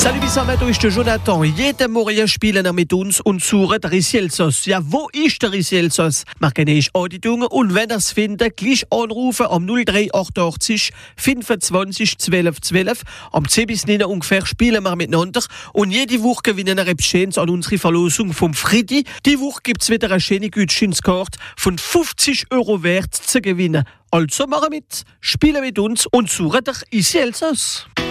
Salut zusammen, da ist der Jonathan. Jeden Morgen spielen wir mit uns und suchen den Risielsos. Ja, wo ist der Risielsos? Machen eine Auditung und wenn ihr es findet, gleich anrufen am 0388 25 12 12. Am 10 bis 9 ungefähr spielen wir miteinander und jede Woche gewinnen wir etwas Schönes an unsere Verlosung vom Friedi. Die Woche gibt es wieder eine schöne Gutscheinskarte von 50 € wert zu gewinnen. Also machen mit, spielen mit uns und suchen den Risielsos.